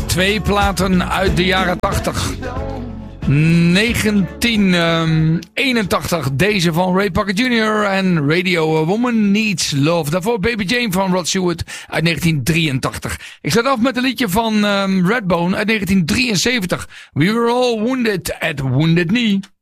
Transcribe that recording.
Twee platen uit de jaren 80. 1981, deze van Ray Parker Jr. en Radio A Woman Needs Love. Daarvoor Baby Jane van Rod Stewart uit 1983. Ik zat af met een liedje van Redbone uit 1973. We Were All Wounded at Wounded Knee.